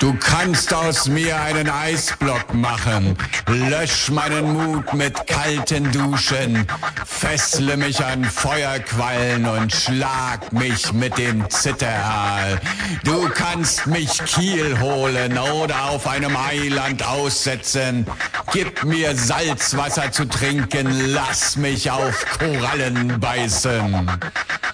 Du kannst aus mir einen Eisblock machen, lösch meinen Mut mit kalten Duschen, fessle mich an Feuerquallen und schlag mich mit dem Zitteraal. Du kannst mich Kiel holen oder auf einem Eiland aussetzen, gib mir Salzwasser zu trinken, lass mich auf Korallen beißen.